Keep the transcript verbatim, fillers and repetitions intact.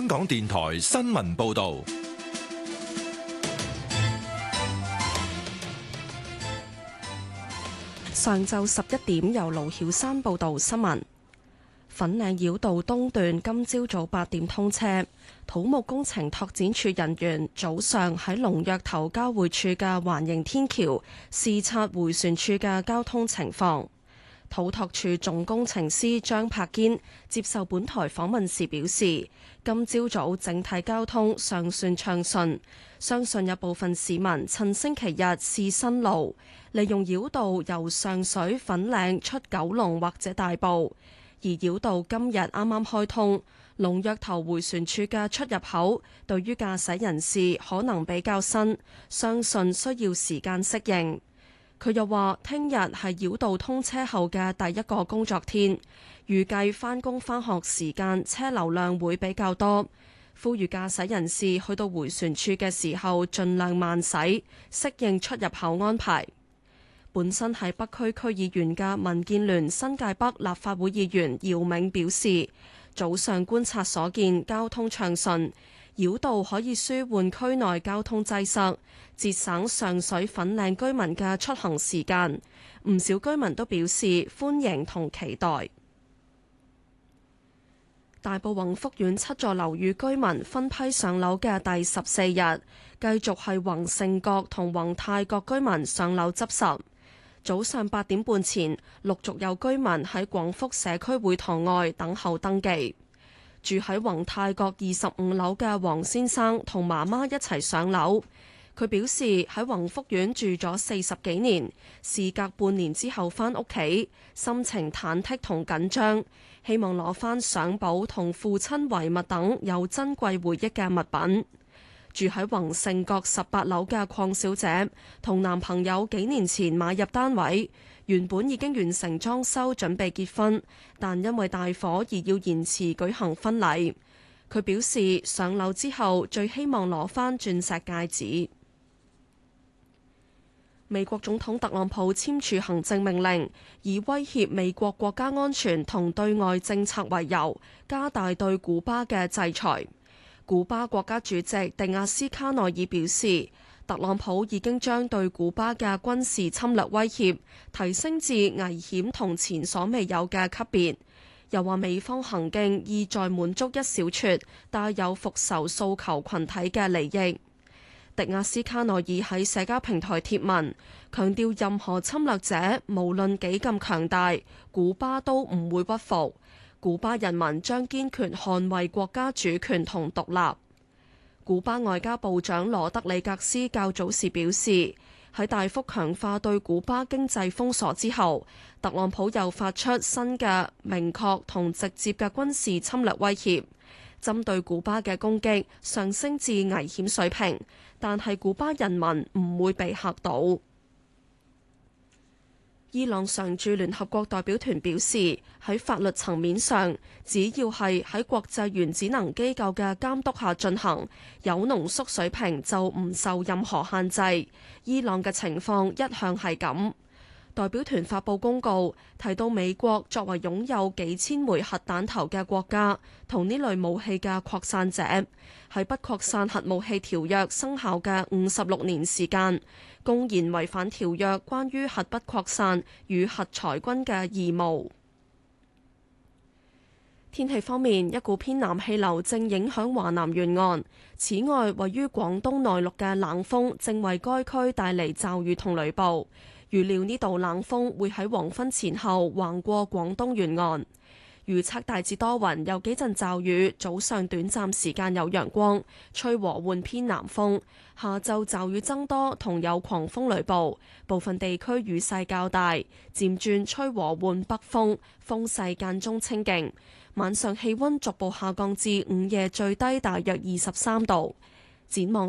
港電台新聞報道。 上晝十一點，由盧曉山報道新聞。粉嶺繞道東段今朝早八點通車，土木工程拓展處人員早上喺龍躍頭交匯處嘅環形天橋視察迴旋處嘅交通情況。土拓處總工程師張柏堅接受本台訪問時表示，今朝早整體交通尚算暢順，相信有部分市民趁星期日試新路，利用繞道由上水粉嶺出九龍或者大埔。而繞道今日啱啱開通，龍躍頭迴旋處嘅出入口對於駕駛人士可能比較新，相信需要時間適應。佢又話，聽日係繞道通車後嘅第一個工作天，預計返工返學時間車流量會比較多，呼籲駕駛人士去到迴旋處嘅時候盡量慢駛，適應出入口安排。本身係北區區議員嘅民建聯新界北立法會議員姚銘表示，早上觀察所見交通暢順，繞道可以舒緩區內交通擠塞，節省上水粉嶺居民嘅出行時間。唔少居民都表示歡迎同期待。大埔宏福苑七座樓宇居民分批上樓嘅第十四日，繼續係宏盛閣同宏泰閣居民上樓執拾。早上八點半前，陸續有居民喺廣福社區會堂外等候登記。住喺宏泰閣二十五樓嘅黃先生同媽媽一齊上樓。佢表示喺宏福苑住咗四十幾年，事隔半年之後返屋企，心情忐忑同緊張，希望攞返相簿同父親遺物等有珍貴回憶嘅物品。住喺宏盛閣十八樓嘅鄺小姐同男朋友幾年前買入單位，原本已經完成裝修準備結婚，但因為大火而要延遲舉行婚禮。佢表示上樓之後最希望攞返鑽石戒指。美國總統特朗普簽署行政命令，以威脅美國國家安全同對外政策為由，加大對古巴嘅制裁。古巴國家主席迪亞斯卡內爾表示，特朗普已經將對古巴嘅軍事侵略威脅提升至危險同前所未有嘅級別。又話美方行徑意在滿足一小撮帶有復仇訴求群體嘅利益。迪亞斯卡內爾喺社交平台貼文，強調任何侵略者無論幾咁強大，古巴都唔會屈服。古巴人民將堅決捍衛國家主權同獨立。古巴外交部長羅德里格斯較早時表示，喺大幅強化對古巴經濟封鎖之後，特朗普又發出新嘅明確同直接嘅軍事侵略威脅，針對古巴嘅攻擊上升至危險水平，但係古巴人民唔會被嚇到。伊朗常駐聯合國代表團表示，喺法律層面上，只要係喺國際原子能機構嘅監督下進行，有濃縮水平就唔受任何限制。伊朗嘅情況一向係咁。代表團發布公告，提到美國作為擁有幾千枚核彈頭嘅國家，同呢類武器嘅擴散者，喺不擴散核武器條約生效嘅五十六年時間，公然違反條約關於核不擴散與核裁軍嘅義務。天氣方面，一股偏南氣流正影響華南沿岸，此外，位於廣東內陸嘅冷鋒正為該區帶嚟驟雨同雷暴。預料呢度冷鋒會喺黃昏前後橫過廣東沿岸，預測大致多雲，有幾陣驟雨，早上短暫時間有陽光，吹和緩偏南風。下晝驟雨增多，同有狂風雷暴，部分地區雨勢較大，漸轉吹和緩北風，風勢間中清勁。晚上氣溫逐步下降至午夜最低大約二十三度。展望